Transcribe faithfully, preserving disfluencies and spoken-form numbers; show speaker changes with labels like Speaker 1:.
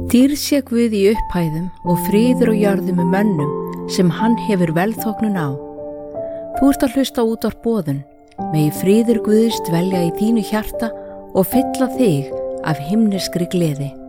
Speaker 1: Dýrð sé Guð í upphæðum og friður og jörðum með mönnum sem hann hefur velþóknun á. Þú ert að hlusta á útvarp Boðun, megi friður Guðs dvelja í þínu hjarta og fylla þig af himneskri gleði.